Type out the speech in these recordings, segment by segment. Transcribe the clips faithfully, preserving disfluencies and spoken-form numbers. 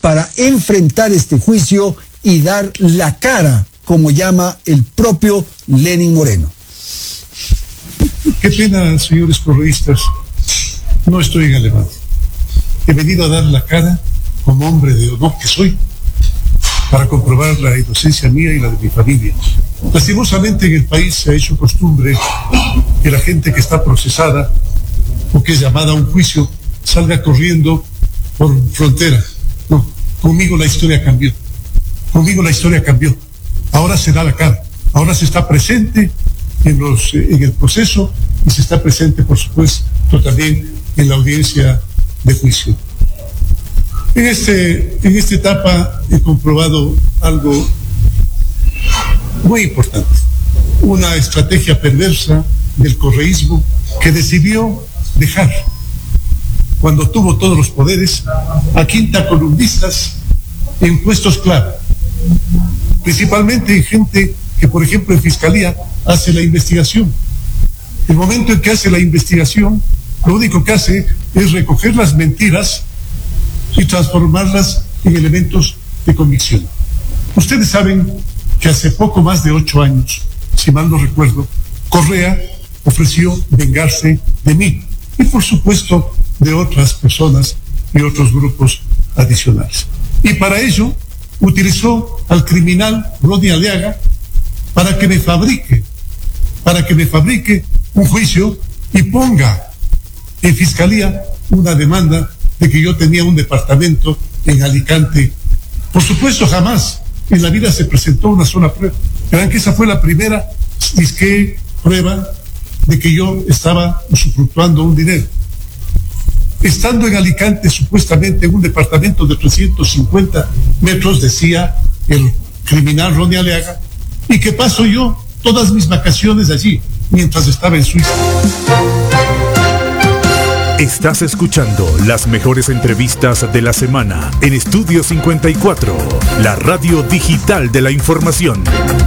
para enfrentar este juicio y dar la cara, como llama el propio Lenín Moreno. Qué pena, señores correístas, no estoy en alemán. He venido a dar la cara como hombre de honor que soy, para comprobar la inocencia mía y la de mi familia. Lastimosamente en el país se ha hecho costumbre que la gente que está procesada o que es llamada a un juicio salga corriendo por frontera. No, conmigo la historia cambió. Conmigo la historia cambió. Ahora se da la cara. Ahora se está presente en, los, en el proceso y se está presente, por supuesto, también en la audiencia de juicio. En, este, en esta etapa he comprobado algo muy importante, una estrategia perversa del correísmo que decidió dejar, cuando tuvo todos los poderes, a quintacolumnistas en puestos clave, principalmente en gente que, por ejemplo, en Fiscalía hace la investigación. El momento en que hace la investigación, lo único que hace es recoger las mentiras y transformarlas en elementos de convicción. Ustedes saben que hace poco más de ocho años, si mal no recuerdo, Correa ofreció vengarse de mí y, por supuesto, de otras personas y otros grupos adicionales. Y para ello utilizó al criminal Ronnie Aliaga para que me fabrique, para que me fabrique un juicio y ponga en Fiscalía una demanda de que yo tenía un departamento en Alicante. Por supuesto, jamás en la vida se presentó una sola prueba. Verán que esa fue la primera disque prueba de que yo estaba usufructuando un dinero. Estando en Alicante, supuestamente en un departamento de trescientos cincuenta metros, decía el criminal Ronnie Aliaga, y que paso yo todas mis vacaciones allí, mientras estaba en Suiza. Estás escuchando las mejores entrevistas de la semana en Estudio cincuenta y cuatro, la radio digital de la información.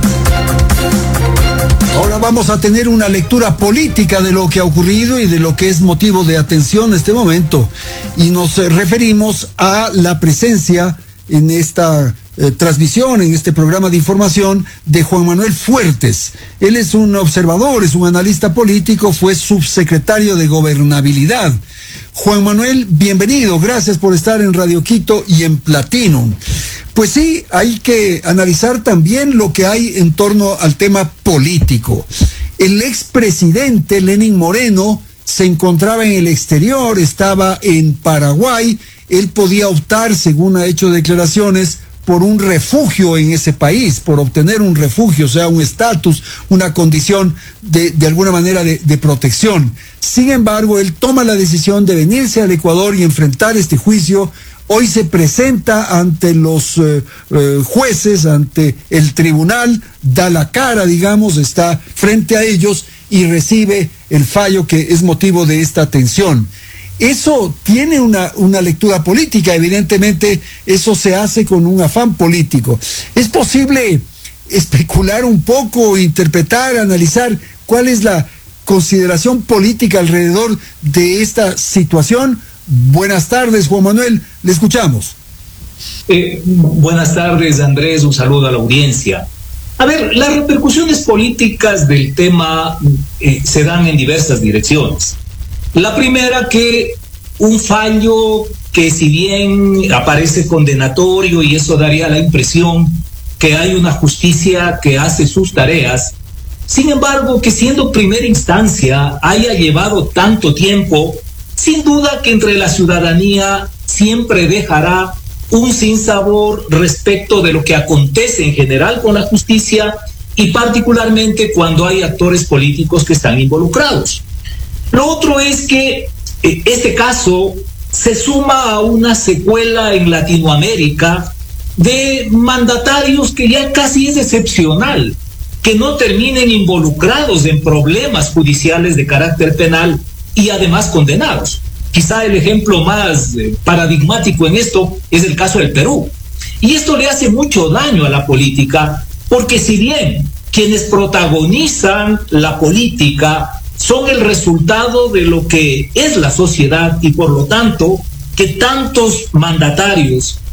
Ahora vamos a tener una lectura política de lo que ha ocurrido y de lo que es motivo de atención en este momento. Y nos eh, referimos a la presencia en esta eh, transmisión, en este programa de información, de Juan Manuel Fuertes. Él es un observador, es un analista político, fue subsecretario de Gobernabilidad. Juan Manuel, bienvenido, gracias por estar en Radio Quito y en Platinum. Pues sí, hay que analizar también lo que hay en torno al tema político. El expresidente Lenín Moreno se encontraba en el exterior, estaba en Paraguay. Él podía optar, según ha hecho declaraciones, por un refugio en ese país, por obtener un refugio, o sea, un estatus, una condición de, de alguna manera de, de protección. Sin embargo, él toma la decisión de venirse al Ecuador y enfrentar este juicio. Hoy se presenta ante los eh, eh, jueces, ante el tribunal, da la cara, digamos, está frente a ellos y recibe el fallo que es motivo de esta atención. Eso tiene una, una lectura política, evidentemente eso se hace con un afán político. ¿Es posible especular un poco, interpretar, analizar cuál es la consideración política alrededor de esta situación? Buenas tardes, Juan Manuel, le escuchamos. Eh, buenas tardes, Andrés, un saludo a la audiencia. A ver, las repercusiones políticas del tema eh, se dan en diversas direcciones. La primera, que un fallo que, si bien aparece condenatorio y eso daría la impresión que hay una justicia que hace sus tareas, sin embargo, que siendo primera instancia haya llevado tanto tiempo, sin duda que entre la ciudadanía siempre dejará un sinsabor respecto de lo que acontece en general con la justicia y particularmente cuando hay actores políticos que están involucrados. Lo otro es que eh, este caso se suma a una secuela en Latinoamérica de mandatarios que ya casi es excepcional que no terminen involucrados en problemas judiciales de carácter penal y además condenados. Quizá el ejemplo más eh, paradigmático en esto es el caso del Perú. Y esto le hace mucho daño a la política, porque si bien quienes protagonizan la política son el resultado de lo que es la sociedad y por lo tanto que tantos mandatarios